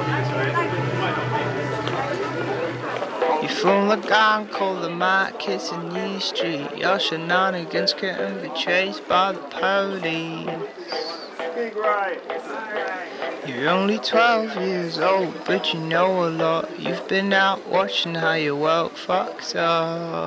You from the gang called the markets in New Street. Your shenanigans couldn't be traced by the police. You're only 12 years old, but you know a lot. You've been out watching how your world fucks up.